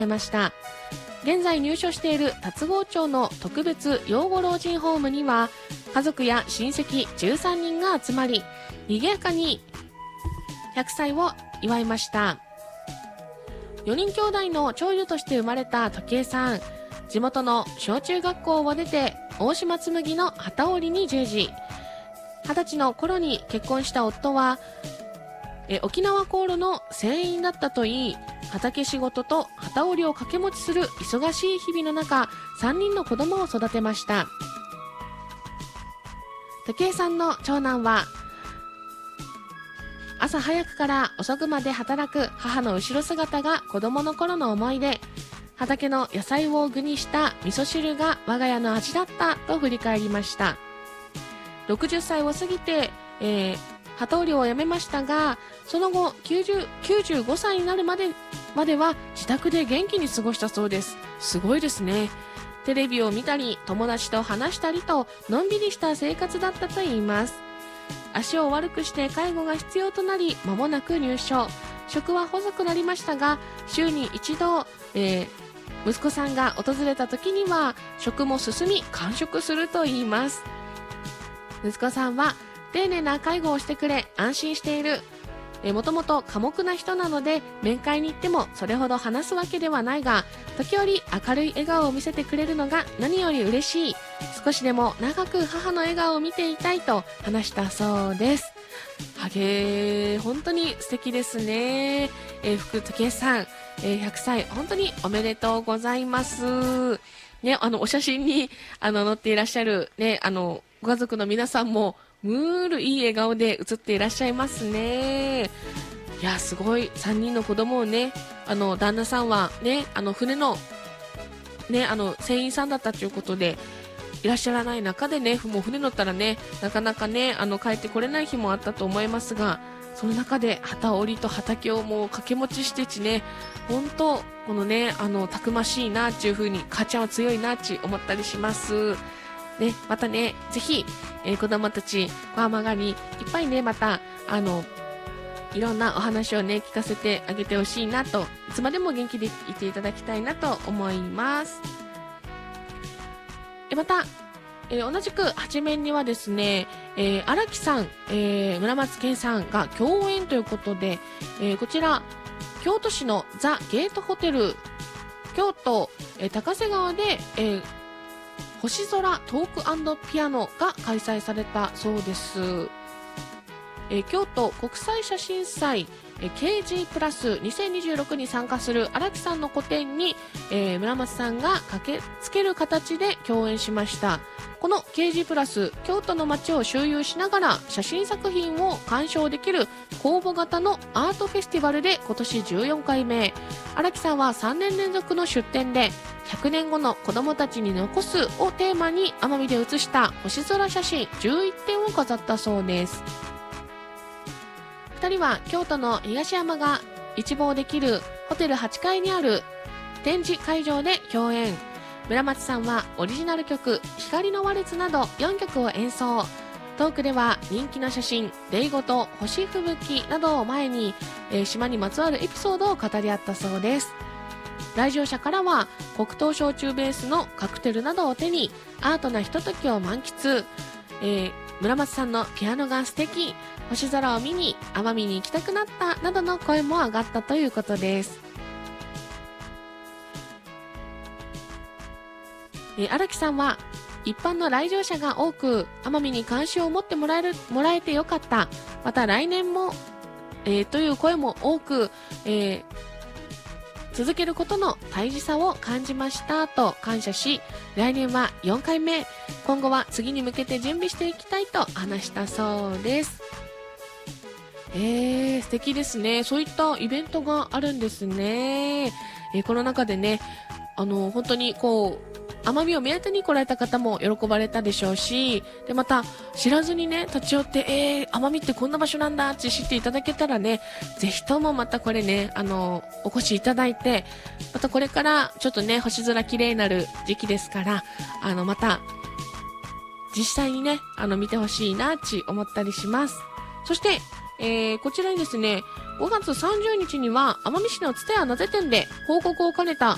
ました。現在入所している龍郷町の特別養護老人ホームには、家族や親戚13人が集まり、賑やかに100歳を祝いました。4人兄弟の長女として生まれた時江さん。地元の小中学校を出て、大島紬の機織りに従事。20歳の頃に結婚した夫は、沖縄航路の船員だったといい、畑仕事と機織りを掛け持ちする忙しい日々の中、3人の子供を育てました。時江さんの長男は、朝早くから遅くまで働く母の後ろ姿が子供の頃の思い出。畑の野菜を具にした味噌汁が我が家の味だったと振り返りました。60歳を過ぎて、機織りを辞めましたが、その後95歳になるまでは自宅で元気に過ごしたそうです。すごいですね。テレビを見たり友達と話したりとのんびりした生活だったといいます。足を悪くして介護が必要となり、間もなく入所。食は細くなりましたが、週に一度、息子さんが訪れた時には食も進み完食するといいます。息子さんは丁寧な介護をしてくれ安心している。もともと寡黙な人なので面会に行ってもそれほど話すわけではないが、時折明るい笑顔を見せてくれるのが何より嬉しい。少しでも長く母の笑顔を見ていたいと話したそうです。本当に素敵ですね。福時江さん、100歳本当におめでとうございます。ね、お写真に載っていらっしゃるね、ご家族の皆さんもムールいい笑顔で写っていらっしゃいますね。いや、すごい。3人の子供をね、旦那さんはね、船のね、船員さんだったということでいらっしゃらない中でね、もう船乗ったらね、なかなかね、帰ってこれない日もあったと思いますが、その中で機織りと畑をもう掛け持ちしてちね、本当このね、たくましいなっていう風に、母ちゃんは強いなって思ったりします。ね、またね、ぜひ、子供たち、小浜がにいっぱいね、また、いろんなお話をね、聞かせてあげてほしいなと、いつまでも元気でいていただきたいなと思います。また、同じく8面にはですね、荒木さん、村松健さんが共演ということで、こちら、京都市のザ・ゲートホテル、京都、高瀬川で、星空トーク&ピアノが開催されたそうです。京都国際写真祭、KG プラス2026に参加する荒木さんの個展に、村松さんが駆けつける形で共演しました。この KG プラス、京都の街を周遊しながら写真作品を鑑賞できる公募型のアートフェスティバルで今年14回目。荒木さんは3年連続の出展で、100年後の子供たちに残すをテーマに奄美で写した星空写真11点を飾ったそうです。2人は京都の東山が一望できるホテル8階にある展示会場で共演。村松さんはオリジナル曲光のワルツなど4曲を演奏。トークでは人気の写真デイゴと星吹雪などを前に、島にまつわるエピソードを語り合ったそうです。来場者からは黒糖焼酎ベースのカクテルなどを手にアートなひとときを満喫。村松さんのピアノが素敵、星空を見に奄美に行きたくなったなどの声も上がったということです。荒木さんは一般の来場者が多く奄美に関心を持ってもらえてよかった、また来年も、という声も多く、続けることの大事さを感じましたと感謝し、来年は4回目、今後は次に向けて準備していきたいと話したそうです。素敵ですね。そういったイベントがあるんですね。この中でね、本当にこう奄美を目当てに来られた方も喜ばれたでしょうし、でまた知らずにね立ち寄って奄美ってこんな場所なんだって知っていただけたらね、ぜひともまたこれねお越しいただいて、またこれからちょっとね星空綺麗になる時期ですから、また実際にね見てほしいなって思ったりします。そして、こちらにですね5月30日には奄美市の蔦屋名瀬店で報告を兼ねた